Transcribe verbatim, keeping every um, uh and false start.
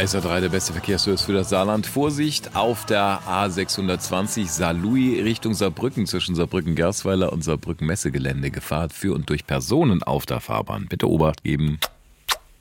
S R drei, der beste Verkehrsservice für das Saarland. Vorsicht auf der A sechshundertzwanzig Saarlouis Richtung Saarbrücken zwischen Saarbrücken-Gersweiler und Saarbrücken-Messegelände. Gefahr für und durch Personen auf der Fahrbahn. Bitte Obacht geben.